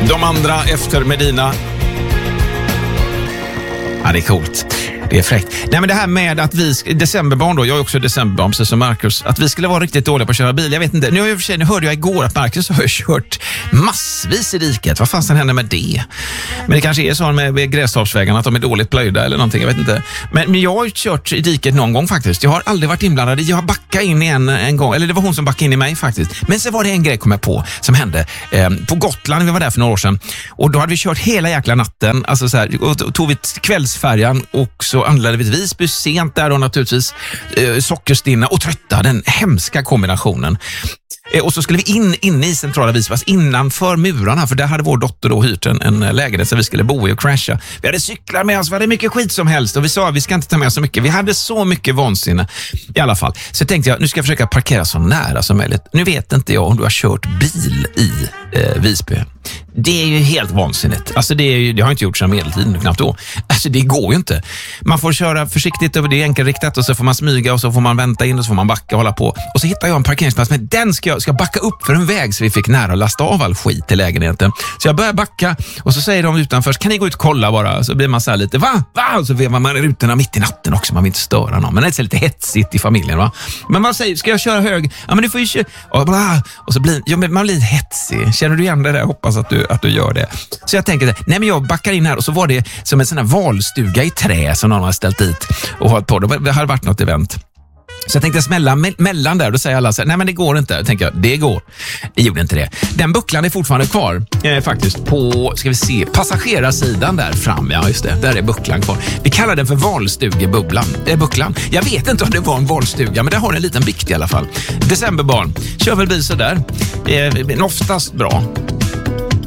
De andra efter Medina. Ja, det är coolt. Det är fräckt. Nej, men det här med att vi, decemberbarn då, jag är också decemberbarn precis som Marcus, att vi skulle vara riktigt dåliga på att köra bil. Jag vet inte, nu hörde jag igår att Marcus har kört massvis i diket. Vad fan händer med det? Men det kanske är så med grästorpsvägarna att de är dåligt plöjda eller någonting, jag vet inte. Men jag har kört i diket någon gång faktiskt. Jag har aldrig varit inblandad. Jag har backat in i en gång, eller det var hon som backade in i mig faktiskt. Men så var det en grej kom jag på som hände på Gotland. Vi var där för några år sedan och då hade vi kört hela jäkla natten, alltså så här, och tog vi kvällsfärjan och så anlände vi till Visby sent där då naturligtvis, sockerstinna och trötta, den hemska kombinationen. Och så skulle vi in i centrala Visby, innanför murarna, för där hade vår dotter då hyrt en lägenhet så vi skulle bo i och crasha. Vi hade cyklar med oss, vi hade mycket skit som helst och vi sa att vi ska inte ta med så mycket. Vi hade så mycket vansinne i alla fall. Så tänkte jag, nu ska jag försöka parkera så nära som möjligt. Nu vet inte jag om du har kört bil i Visby. Det är ju helt vansinnigt. Alltså det har jag inte gjort sedan medeltiden knappt då. Alltså det går ju inte. Man får köra försiktigt över det enkelriktat och så får man smyga och så får man vänta in och så får man backa och hålla på. Och så hittar jag en parkeringsplats, men den ska backa upp för en väg så vi fick nära att lasta av all skit i lägenheten. Så jag börjar backa och så säger de utanför, kan ni gå ut och kolla bara? Så blir man så här lite, va? Och så vevar man rutorna mitt i natten också, man vill inte störa någon. Men det är lite hetsigt i familjen, va? Men man säger, ska jag köra hög? Ja, men du får ju köra. Och så blir man blir hetsig. Känner du igen det där? Hoppas att du gör det. Så jag tänker, nej men jag backar in här och så var det som en sån här valstuga i trä som någon har ställt dit och hållit på. Det hade varit något event. Så jag tänkte smälla mellan där och då säger alla så här, nej men det går inte. Jag tänker, det går. Det gjorde inte det. Den bucklan är fortfarande kvar faktiskt på, ska vi se, passagerarsidan där fram. Ja just det, där är bucklan kvar. Vi kallar den för valstugebubblan. Bucklan. Jag vet inte om det var en valstuga, men där har en liten bikt i alla fall. Decemberbarn. Kör väl bil så där. Oftast bra.